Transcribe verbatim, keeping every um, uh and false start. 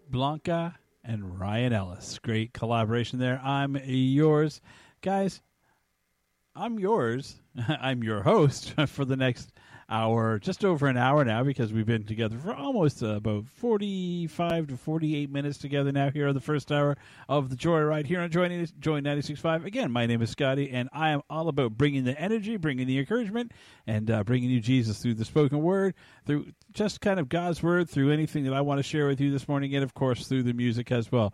Blanca and Ryan Ellis. Great collaboration there. I'm yours. Guys, I'm yours. I'm your host for the next hour, just over an hour now, because we've been together for almost uh, about forty-five to forty-eight minutes together now here on the first hour of the Joyride here on Joy, Joy ninety-six point five. Again, my name is Scotty, and I am all about bringing the energy, bringing the encouragement, and uh, bringing you Jesus through the spoken word, through just kind of God's word, through anything that I want to share with you this morning, and, of course, through the music as well.